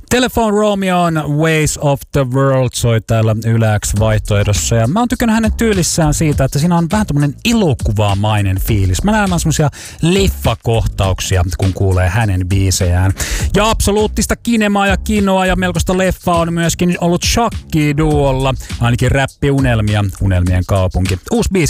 Telephone Romeo on Ways of the World soi täällä Yle X-vaihtoehdossa. Ja mä oon tykännyt hänen tyylissään siitä, että siinä on vähän tämmönen elokuvaamainen fiilis. Mä näen semmosia leffakohtauksia, kun kuulee hänen biisejään. Ja absoluuttista kinemaa ja kinoa ja melkoista leffaa on myöskin ollut Shakki-duolla. Ainakin räppiunelmia, Unelmien kaupunki. Uusi biisi